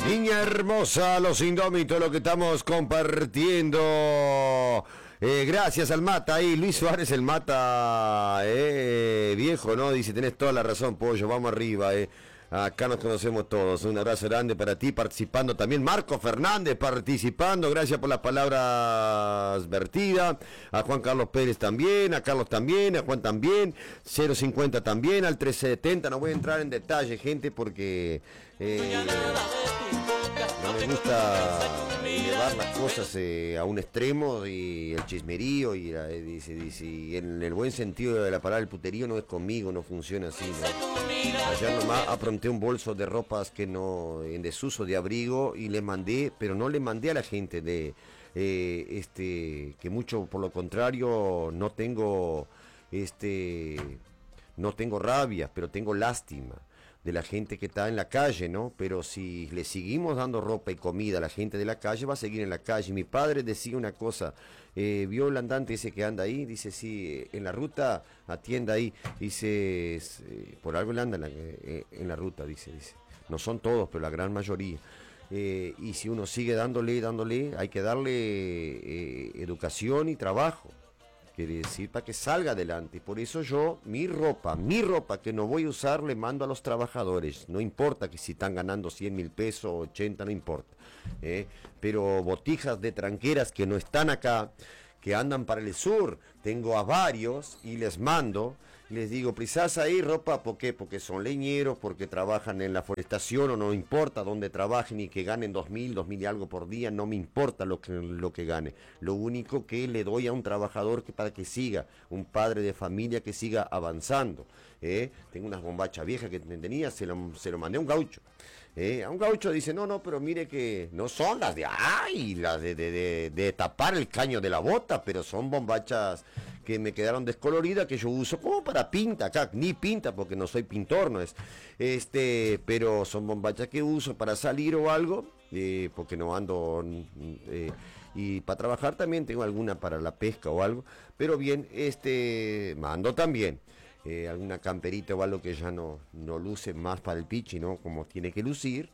Niña hermosa, los indómitos, lo que estamos compartiendo. Gracias al Mata ahí, Luis Suárez el Mata, viejo, ¿no? Dice, tenés toda la razón, pollo, vamos arriba, Acá nos conocemos todos. Un abrazo grande para ti, participando también. Marco Fernández participando. Gracias por las palabras vertidas. A Juan Carlos Pérez también. A Carlos también. A Juan también. 050 también. Al 370. No voy a entrar en detalle, gente, porque no me gusta llevar las cosas a un extremo, y el chismerío y dice, en el buen sentido de la palabra, el puterío no es conmigo, no funciona así, ¿no? Ayer nomás apronté un bolso de ropas en desuso, de abrigo, y le mandé, pero no le mandé a la gente que mucho, por lo contrario, no tengo rabia, pero tengo lástima de la gente que está en la calle, ¿no? Pero si le seguimos dando ropa y comida a la gente de la calle, va a seguir en la calle. Mi padre decía una cosa, vio el andante ese que anda ahí, dice, sí, en la ruta, atienda ahí, dice, por algo le anda en la ruta, dice, no son todos, pero la gran mayoría. Y si uno sigue dándole, hay que darle educación y trabajo. Quiere decir, para que salga adelante. Por eso yo, mi ropa que no voy a usar, le mando a los trabajadores. No importa que si están ganando 100.000 pesos, 80, no importa. Pero botijas de tranqueras que no están acá, que andan para el sur, tengo a varios y les mando. Les digo, precisás ahí ropa, ¿por qué? Porque son leñeros, porque trabajan en la forestación, o no importa dónde trabajen y que ganen 2.000 y algo por día, no me importa lo que gane. Lo único que le doy a un trabajador para que siga, un padre de familia que siga avanzando. Tengo unas bombachas viejas que tenía, se lo mandé a un gaucho. A un gaucho dice, no, pero mire que no son las de tapar el caño de la bota, pero son bombachas que me quedaron descoloridas, que yo uso como para pinta acá, ni pinta porque no soy pintor, no es, pero son bombachas que uso para salir o algo, porque no ando, y para trabajar también tengo alguna para la pesca o algo, pero bien, mando también. Alguna camperita o algo que ya no luce más para el pichi, ¿no? Como tiene que lucir,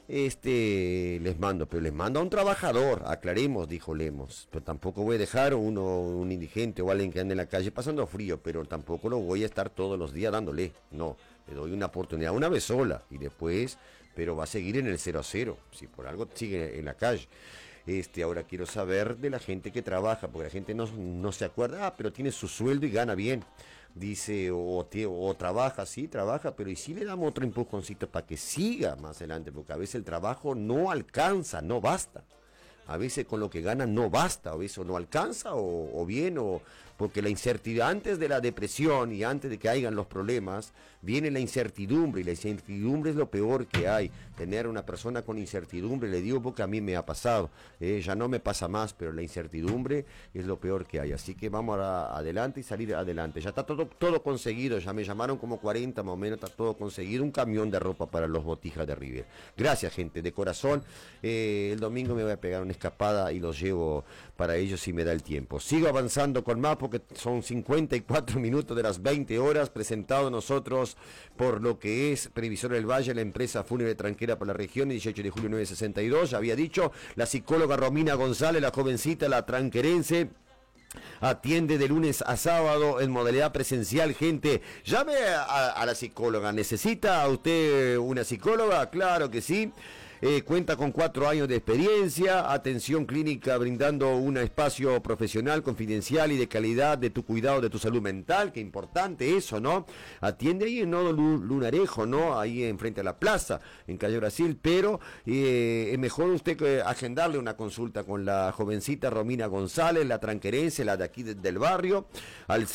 les mando, pero les mando a un trabajador, aclaremos, dijo Lemos, pero tampoco voy a dejar un indigente o alguien que ande en la calle pasando frío, pero tampoco lo voy a estar todos los días dándole, no, le doy una oportunidad una vez sola, y después, pero va a seguir en el 0-0, si por algo sigue en la calle. Ahora quiero saber de la gente que trabaja, porque la gente no se acuerda, pero tiene su sueldo y gana bien. Dice, o trabaja, sí, trabaja, pero y si le damos otro empujoncito para que siga más adelante, porque a veces el trabajo no alcanza, no basta. A veces con lo que gana no basta, a veces no alcanza, o bien, porque la incertidumbre, antes de la depresión y antes de que hayan los problemas, viene la incertidumbre, y la incertidumbre es lo peor que hay. Tener una persona con incertidumbre, le digo porque a mí me ha pasado, ya no me pasa más, pero la incertidumbre es lo peor que hay. Así que vamos adelante y salir adelante. Ya está todo conseguido, ya me llamaron como 40 más o menos, está todo conseguido, un camión de ropa para los Botijas de River. Gracias, gente, de corazón. El domingo me voy a pegar una escapada y los llevo para ellos si me da el tiempo. Sigo avanzando con más porque son 54 minutos de las 20 horas, presentado nosotros por lo que es Previsora del Valle, la empresa fúnebre tranquera para la región, 18 de julio 962, ya había dicho, la psicóloga Romina González, la jovencita, la tranquerense, atiende de lunes a sábado en modalidad presencial, gente. Llame a la psicóloga. ¿Necesita usted una psicóloga? Claro que sí. Cuenta con 4 años de experiencia, atención clínica brindando un espacio profesional, confidencial y de calidad de tu cuidado de tu salud mental, qué importante eso, ¿no? Atiende ahí en Nodo Lunarejo, ¿no? Ahí enfrente a la plaza, en Calle Brasil, pero es mejor usted agendarle una consulta con la jovencita Romina González, la tranquerense, la de aquí del barrio, al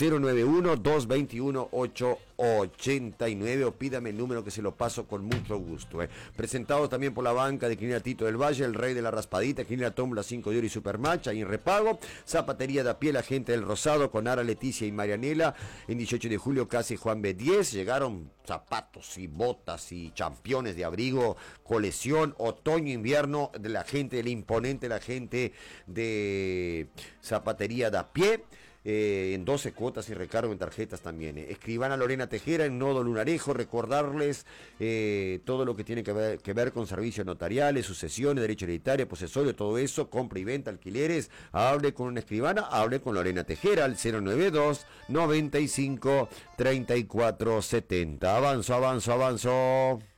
091-221-889, o pídame el número que se lo paso con mucho gusto. Presentado también por la banca de Clínica Tito del Valle, el rey de la raspadita, Clínica Tómbola 5 de oro y Supermatch, ahí en Repago, zapatería de a pie, la gente del Rosado, con Ara, Leticia y Marianela, en 18 de julio, casi Juan B10, llegaron zapatos y botas y championes de abrigo, colección, otoño-invierno, de la gente, del imponente, la gente de zapatería de a pie. en 12 cuotas y recargo en tarjetas también. Escribana Lorena Tejera en Nodo Lunarejo, recordarles todo lo que tiene que ver con servicios notariales, sucesiones, derecho hereditario, posesorio, todo eso, compra y venta, alquileres. Hable con una escribana, hable con Lorena Tejera al 092 95 34 70. Avanzo.